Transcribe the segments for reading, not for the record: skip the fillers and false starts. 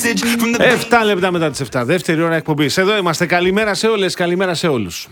7 λεπτά μετά τις 7, δεύτερη ώρα εκπομπής. Εδώ είμαστε. Καλημέρα σε όλες, καλημέρα σε όλους.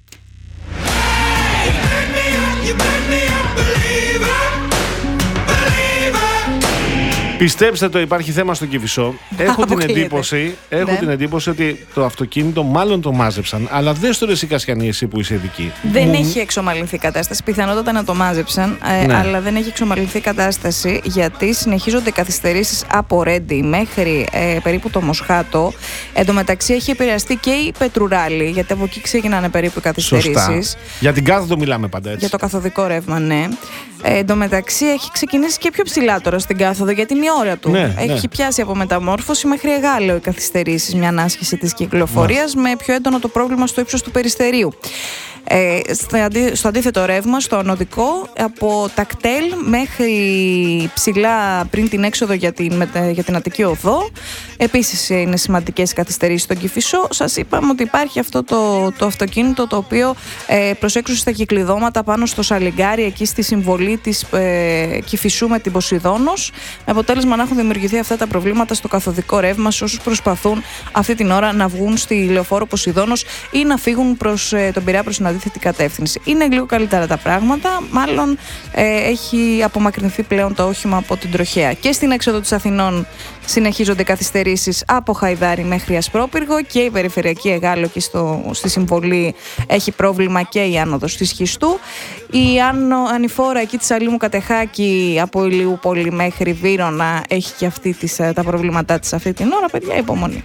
Πιστέψτε το, υπάρχει θέμα στο Κηφισό. Έχω την εντύπωση ότι το αυτοκίνητο μάλλον το μάζεψαν. Αλλά δες τώρα εσύ, Κασιανή, εσύ που είσαι ειδική. Δεν έχει εξομαλυνθεί η κατάσταση. Πιθανότατα να το μάζεψαν, αλλά δεν έχει εξομαλυνθεί η κατάσταση, γιατί συνεχίζονται καθυστερήσεις από Ρέντι μέχρι περίπου το Μοσχάτο. Εν τω μεταξύ έχει επηρεαστεί και η Πετρουράλη, γιατί από εκεί ξεκινάνε περίπου οι καθυστερήσεις. Για την κάθοδο μιλάμε πάντα, έτσι. Για το καθοδικό ρεύμα, ναι. Εν τω μεταξύ έχει ξεκινήσει και πιο ψηλά τώρα στην κάθοδο, γιατί είναι η ώρα του. Έχει πιάσει από μεταμόρφωση μέχρι Εγάλεο οι καθυστερήσεις, μια ανάσχεση της κυκλοφορίας, με πιο έντονο το πρόβλημα στο ύψος του Περιστερίου. Στο αντίθετο ρεύμα, στο οδικό, από τα κτέλ μέχρι ψηλά πριν την έξοδο για την Αττική Οδό, επίσης είναι σημαντικές καθυστερήσεις στον Κηφισό. Σας είπαμε ότι υπάρχει αυτό το αυτοκίνητο το οποίο προσέξουσε στα κυκλειδώματα πάνω στο Σαλιγκάρι, εκεί στη συμβολή της Κηφισού με την Ποσειδώνος, με αποτέλεσμα να έχουν δημιουργηθεί αυτά τα προβλήματα στο καθοδικό ρεύμα σε όσους προσπαθούν αυτή την ώρα να βγουν στη λεωφόρο Ποσειδώνος ή να φύγουν προς τον Πειραιά προς την αντίθετη κατεύθυνση. Είναι λίγο καλύτερα τα πράγματα, μάλλον έχει απομακρυνθεί πλέον το όχημα από την τροχέα. Και στην έξοδο της Αθηνών συνεχίζονται καθυστερήσεις από Χαϊδάρι μέχρι Ασπρόπυργο, και η περιφερειακή Εγάλεο και στη συμβολή έχει πρόβλημα, και η άνοδος της Χιστού. Η ανηφόρα εκεί της Αλήμου Κατεχάκη από Ηλιούπολη μέχρι Βύρωνα έχει και αυτή τα προβλήματά της αυτή την ώρα. Παιδιά, υπομονή.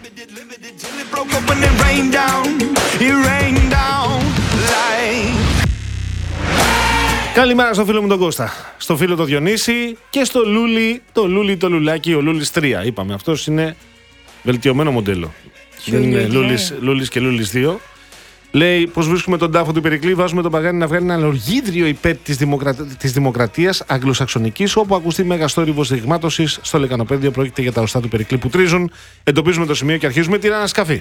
Καλημέρα στο φίλο μου τον Κώστα, στο φίλο το Διονύση και στο Λούλι, το Λουλάκι, ο Λούλις 3. Είπαμε, αυτός είναι βελτιωμένο μοντέλο. Δεν είναι Λούλις και Λούλις 2. Λέει πως βρίσκουμε τον τάφο του Περικλή, βάζουμε τον Παγάνη να βγάλει ένα λογίδριο υπέρ της δημοκρατίας αγγλοσαξονικής, όπου ακουστεί μέγας θόρυβος δειγμάτωσης στο λεκανοπέδιο. Πρόκειται για τα οστά του Περικλή που τρίζουν. Εντοπίζουμε το σημείο και αρχίζουμε την ανασκαφή.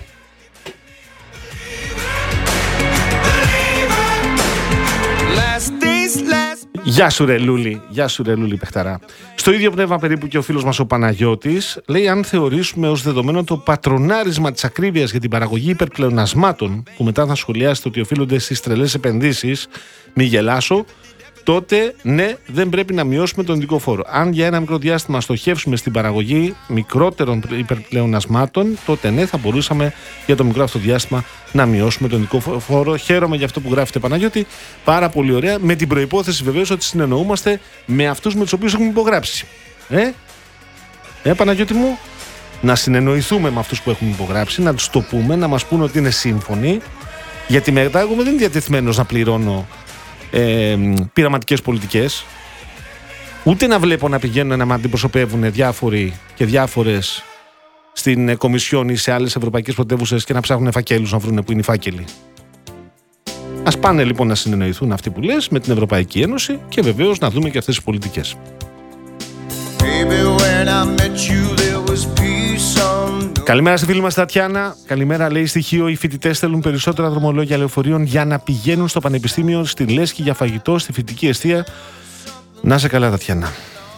Γεια σου ρε Λούλη παιχταρά. Στο ίδιο πνεύμα περίπου και ο φίλος μας ο Παναγιώτης λέει: αν θεωρήσουμε ως δεδομένο το πατρονάρισμα της ακρίβειας για την παραγωγή υπερπλεονασμάτων, που μετά θα σχολιάσετε ότι οφείλονται στις τρελές επενδύσεις, μη γελάσω, τότε ναι, δεν πρέπει να μειώσουμε τον ειδικό φόρο. Αν για ένα μικρό διάστημα στοχεύσουμε στην παραγωγή μικρότερων υπερπλεονασμάτων, τότε ναι, θα μπορούσαμε για το μικρό αυτό διάστημα να μειώσουμε τον ειδικό φόρο. Χαίρομαι για αυτό που γράφετε, Παναγιώτη. Πάρα πολύ ωραία. Με την προϋπόθεση βεβαίως ότι συνεννοούμαστε με αυτούς με τους οποίους έχουμε υπογράψει. Παναγιώτη μου, να συνεννοηθούμε με αυτούς που έχουμε υπογράψει, να τους το πούμε, να μας πούνε ότι είναι σύμφωνοι. Γιατί μετά εγώ δεν είμαι διατεθειμένος να πληρώνω πειραματικές πολιτικές, ούτε να βλέπω να πηγαίνουν να με αντιπροσωπεύουν διάφοροι και διάφορες στην Κομισιόν ή σε άλλες ευρωπαϊκές πρωτεύουσες και να ψάχνουν φακέλους να βρουν που είναι οι φάκελοι. Ας πάνε λοιπόν να συνεννοηθούν αυτοί που λες με την Ευρωπαϊκή Ένωση και βεβαίως να δούμε και αυτές τις πολιτικές. Καλημέρα στη φίλη μας Τατιάνα. Καλημέρα, λέει στοιχείο. Οι φοιτητές θέλουν περισσότερα δρομολόγια λεωφορείων για να πηγαίνουν στο πανεπιστήμιο, στη Λέσχη για φαγητό, στη φοιτική εστία. Να σε καλά, Τατιάνα.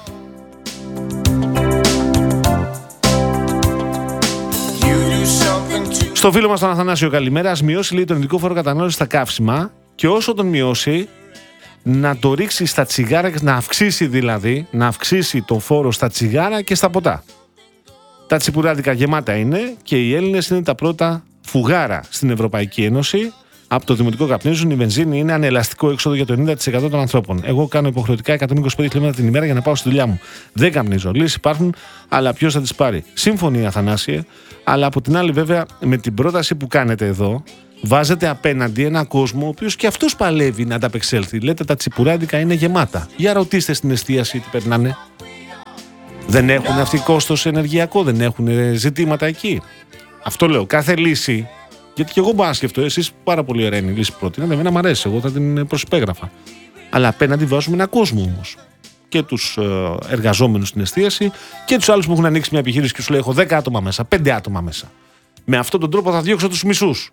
Στο φίλο μας τον Αθανάσιο, καλημέρα. Ας μειώσει, λέει, τον ειδικό φόρο κατανάλωσης στα καύσιμα και όσο τον μειώσει, να το ρίξει στα τσιγάρα, να αυξήσει δηλαδή, να αυξήσει το φόρο στα τσιγάρα και στα ποτά. Τα τσιπουράδικα γεμάτα είναι και οι Έλληνες είναι τα πρώτα φουγάρα στην Ευρωπαϊκή Ένωση. Από το δημοτικό καπνίζουν, η βενζίνη είναι ανελαστικό έξοδο για το 90% των ανθρώπων. Εγώ κάνω υποχρεωτικά 125 χιλιόμετρα την ημέρα για να πάω στη δουλειά μου. Δεν καπνίζω. Λύσεις υπάρχουν, αλλά ποιος θα τις πάρει? Σύμφωνοι, Αθανάσιε, αλλά από την άλλη, βέβαια, με την πρόταση που κάνετε εδώ, βάζετε απέναντι ένα κόσμο ο οποίος και αυτός παλεύει να ανταπεξέλθει. Λέτε τα τσιπουράδικα είναι γεμάτα. Για ρωτήστε στην εστίαση τι περνάνε. Δεν έχουν αυτοί κόστος ενεργειακό, δεν έχουν ζητήματα εκεί. Αυτό λέω. Κάθε λύση, γιατί και εγώ μπορώ να σκεφτώ, εσείς πάρα πολύ ωραία είναι η λύση που προτείνατε, εμένα μου αρέσει, εγώ θα την προσυπέγραφα. Αλλά απέναντι βάζουμε ένα κόσμο όμως. Και τους εργαζόμενους στην εστίαση και τους άλλους που έχουν ανοίξει μια επιχείρηση και σου λέει: έχω 10 άτομα μέσα, 5 άτομα μέσα. Με αυτόν τον τρόπο θα διώξω τους μισούς.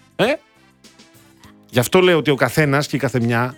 Γι' αυτό λέω ότι ο καθένας και η καθεμιά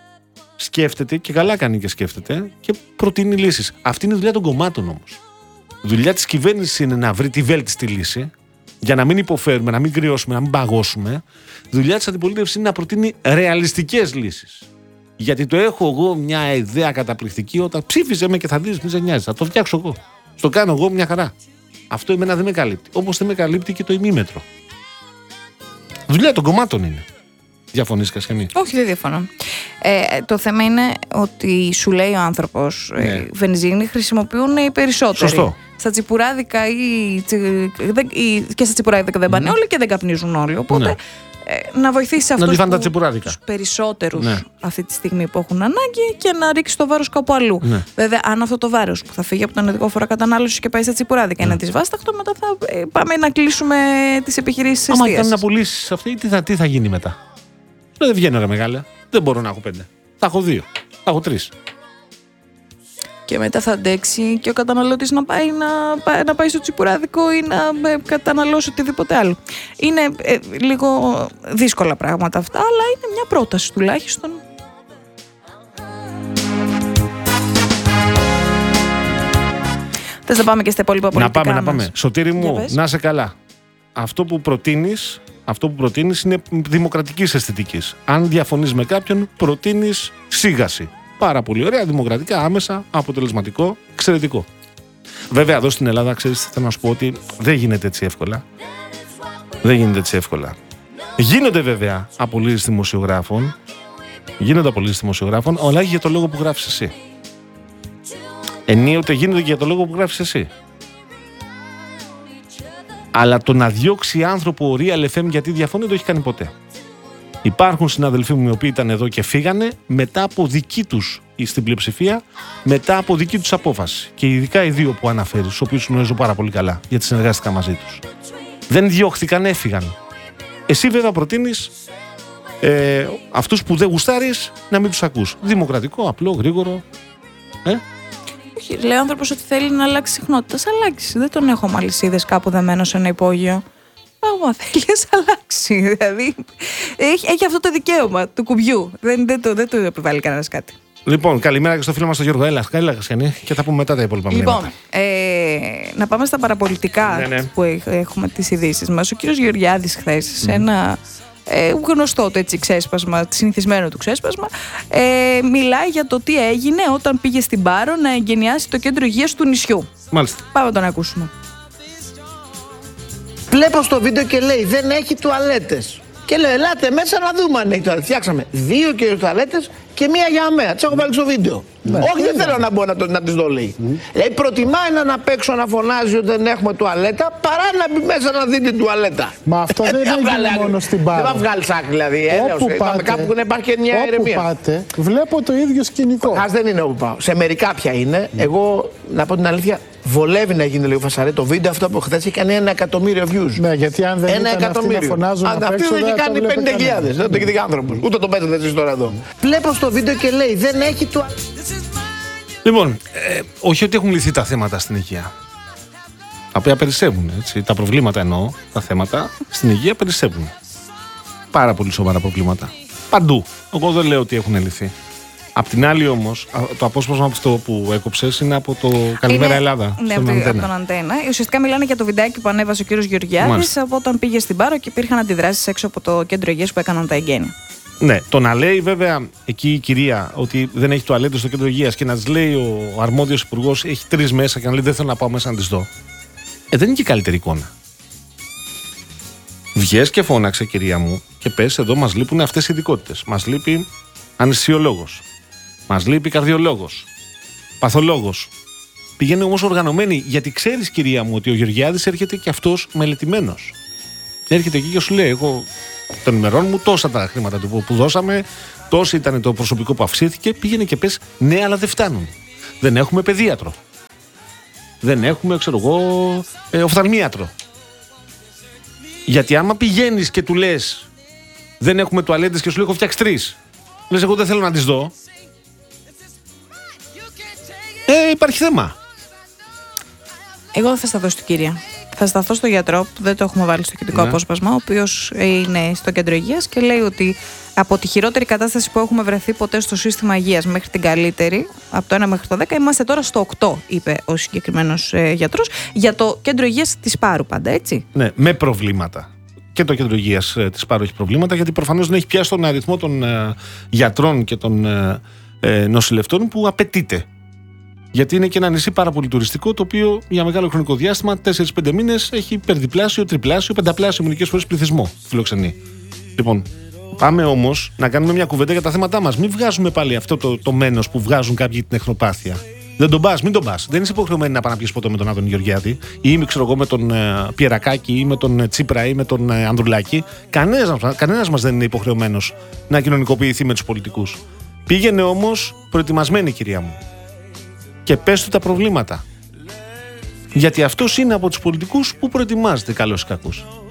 σκέφτεται, και καλά κάνει και σκέφτεται, και προτείνει λύσεις. Αυτή είναι η δουλειά των κομμάτων όμως. Δουλειά της κυβέρνησης είναι να βρει τη βέλτιστη λύση για να μην υποφέρουμε, να μην κρυώσουμε, να μην παγώσουμε. Δουλειά της αντιπολίτευσης είναι να προτείνει ρεαλιστικές λύσεις. Γιατί το έχω εγώ μια ιδέα καταπληκτική, όταν ψήφιζε με και θα δεις, μη σε νοιάζει. Θα το φτιάξω εγώ. Στο κάνω εγώ μια χαρά. Αυτό εμένα δεν με καλύπτει. Όπως δεν με καλύπτει και το ημίμετρο. Δουλειά των κομμάτων είναι. Διαφωνείς, Κασιανή? Όχι, δεν διαφωνώ. Το θέμα είναι ότι σου λέει ο άνθρωπος, βενζίνη χρησιμοποιούν οι περισσότεροι. Σωστό. Στα τσιπουράδικα και στα τσιπουράδικα δεν πάνε όλοι και δεν καπνίζουν όλοι. Οπότε να βοηθήσει αυτούς τους περισσότερους αυτή τη στιγμή που έχουν ανάγκη και να ρίξει το βάρος κάπου αλλού. Βέβαια, αν αυτό το βάρος που θα φύγει από τον ειδικό φορά κατανάλωση και πάει στα τσιπουράδικα είναι δυσβάσταχτο, μετά θα πάμε να κλείσουμε τις επιχειρήσεις εστίασης. Άμα κάνει να πουλήσεις αυτή, τι θα γίνει μετά? Δεν βγαίνω ρε μεγάλα. Δεν μπορώ να έχω 5. Θα έχω 2. Θα έχω 3. Και μετά θα αντέξει και ο καταναλωτής να πάει στο τσιπουράδικο ή να καταναλώσει οτιδήποτε άλλο. Είναι λίγο δύσκολα πράγματα αυτά, αλλά είναι μια πρόταση τουλάχιστον. Θες να πάμε και στα υπόλοιπα πολιτικά? Να πάμε. Σωτήρη μου, να είσαι καλά. Αυτό που προτείνεις είναι δημοκρατικής αισθητικής. Αν διαφωνείς με κάποιον, προτείνεις σίγαση. Πάρα πολύ ωραία, δημοκρατικά, άμεσα, αποτελεσματικό, εξαιρετικό. Βέβαια, εδώ στην Ελλάδα, ξέρεις, θέλω να σου πω ότι δεν γίνεται έτσι εύκολα. Δεν γίνεται έτσι εύκολα. Γίνονται βέβαια απολύσεις δημοσιογράφων. Αλλά για το λόγο που γράφεις εσύ. Ενίοτε γίνονται και για το λόγο που γράφεις εσύ. Αλλά το να διώξει άνθρωπο ο Real FM γιατί διαφωνεί, το έχει κάνει ποτέ. Υπάρχουν συναδελφοί μου οι οποίοι ήταν εδώ και φύγανε μετά από δική τους, στην πλειοψηφία, μετά από δική τους απόφαση. Και ειδικά οι δύο που αναφέρεις, τους οποίους γνωρίζω πάρα πολύ καλά, γιατί συνεργάστηκα μαζί τους. Δεν διώχθηκαν, έφυγαν. Εσύ βέβαια προτείνεις αυτούς που δεν γουστάρεις να μην τους ακούς. Δημοκρατικό, απλό, γρήγορο. Λέει ο άνθρωπος ότι θέλει να αλλάξει συχνότητα. Αλλάξει. Δεν τον έχω αλυσίδες κάπου δεμένο σε ένα υπόγειο. Άμα θέλει, αλλάξει. Δηλαδή, έχει αυτό το δικαίωμα του κουμπιού. Δεν το επιβάλλει κανένας κάτι. Λοιπόν, καλημέρα και στο φίλο μας τον Γιώργο. Έλα, Κασιανή, και θα πούμε μετά τα υπόλοιπα μηνύματα. Λοιπόν, να πάμε στα παραπολιτικά που έχουμε τις ειδήσεις μας. Ο κύριος Γεωργιάδης χθες σε ένα γνωστό το έτσι ξέσπασμα, συνηθισμένο του ξέσπασμα, μιλάει για το τι έγινε όταν πήγε στην Πάρο να εγκαινιάσει το κέντρο υγείας του νησιού. Μάλιστα. Πάμε να τον ακούσουμε. Βλέπω στο βίντεο και λέει δεν έχει τουαλέτες. Και λέω ελάτε μέσα να δούμε αν έχει τουαλέτες. Φτιάξαμε 2 κυρίες τουαλέτες και 1 για μένα. Τις έχω βάλει στο βίντεο. Όχι, δεν θέλω να μπω να τις δω, λέει. Δηλαδή προτιμάει να απ' έξω να φωνάζει ότι δεν έχουμε τουαλέτα παρά να μπει μέσα να δει την τουαλέτα. Μα αυτό δεν έγινε μόνο στην Πάρο. Δεν θα βγάλει άκρη δηλαδή. Κάπου που υπάρχει και μια ηρεμία. Όπου πάτε, βλέπω το ίδιο σκηνικό. Ας δεν είναι όπου πάω. Σε μερικά πια είναι. Εγώ, να πω την αλήθεια, βολεύει να γίνει λίγο φασαρέ. Το βίντεο αυτό που χθες έχει κάνει 1 εκατομμύριο views. Ναι, γιατί αν δεν ήταν αυτοί να φωνάζουν απ' έξω, δεν έχει κάνει 50.000. Δεν το έχει δει άνθρωπος. Ούτε το παίζετε εσείς τώρα εδώ. Βλέπω στο βίντεο και λέει δεν έχει Λοιπόν, όχι ότι έχουν λυθεί τα θέματα στην υγεία. Τα οποία περισσεύουν, έτσι. Τα προβλήματα εννοώ, τα θέματα στην υγεία περισσεύουν. Πάρα πολύ σοβαρά προβλήματα. Παντού. Εγώ δεν λέω ότι έχουν λυθεί. Απ' την άλλη όμως, το απόσπασμα αυτό που έκοψες είναι από το Καλημέρα Ελλάδα. Ναι, από τον Αντένα. Ουσιαστικά μιλάνε για το βιντεάκι που ανέβασε ο κύριος Γεωργιάδης από όταν πήγε στην Πάρο και υπήρχαν αντιδράσεις έξω από το κέντρο υγείας που έκαναν τα εγγένεια. Ναι, το να λέει βέβαια εκεί η κυρία ότι δεν έχει τουαλέτες στο κέντρο υγείας και να της λέει ο αρμόδιος υπουργός έχει 3 μέσα και να λέει δεν θέλω να πάω μέσα να τις δω. Δεν είναι και η καλύτερη εικόνα. Βγες και φώναξε, κυρία μου, και πες εδώ μας λείπουν αυτές οι ειδικότητες. Μας λείπει αναισθησιολόγος. Μας λείπει καρδιολόγος. Παθολόγος. Πηγαίνει όμως οργανωμένη, γιατί ξέρεις, κυρία μου, ότι ο Γεωργιάδης έρχεται και αυτός μελετημένος. Έρχεται εκεί και σου λέει: εγώ των ημερών μου τόσα τα χρήματα του που δώσαμε, τόσο ήταν το προσωπικό που αυξήθηκε. Πήγαινε και πες: ναι, αλλά δεν φτάνουν. Δεν έχουμε παιδίατρο. Δεν έχουμε, ξέρω εγώ, οφθαλμίατρο. Γιατί άμα πηγαίνεις και του λες: δεν έχουμε τουαλέτες και σου λέει: έχω φτιάξει 3. Λες: εγώ δεν θέλω να τις δω. Υπάρχει θέμα. Εγώ δεν θα στα δώσω την κυρία. Θα σταθώ στο γιατρό, που δεν το έχουμε βάλει στο κοινικό απόσπασμα, ο οποίος είναι στο κέντρο υγείας και λέει ότι από τη χειρότερη κατάσταση που έχουμε βρεθεί ποτέ στο σύστημα υγείας μέχρι την καλύτερη, από το 1 μέχρι το 10, είμαστε τώρα στο 8, είπε ο συγκεκριμένος γιατρός, για το κέντρο υγείας της Πάρου πάντα, έτσι. Ναι, με προβλήματα. Και το κέντρο υγείας της Πάρου έχει προβλήματα, γιατί προφανώς δεν έχει πιάσει τον αριθμό των γιατρών και των νοσηλευτών που απαιτείται. Γιατί είναι και ένα νησί πάρα πολύ τουριστικό, το οποίο για μεγάλο χρονικό διάστημα, 4-5 μήνες, έχει υπερδιπλάσιο, τριπλάσιο, πενταπλάσιο μερικές φορές πληθυσμό φιλοξενεί. Λοιπόν, πάμε όμως να κάνουμε μια κουβέντα για τα θέματά μας. Μην βγάζουμε πάλι αυτό το μένος που βγάζουν κάποιοι την εχθροπάθεια. Δεν τον πας, μην τον πας. Δεν είσαι υποχρεωμένη να πάει να πιεις ποτό με τον Άδωνη Γεωργιάδη ή ξέρω εγώ με τον Πιερακάκη ή με τον Τσίπρα ή με τον Ανδρουλάκη. Κανένας μας δεν είναι υποχρεωμένος να κοινωνικοποιηθεί με τους πολιτικούς. Πήγαινε όμως προετοιμασμένη, κυρία μου. Και πες του τα προβλήματα. Γιατί αυτός είναι από τους πολιτικούς που προετοιμάζεται, καλώς ή κακούς.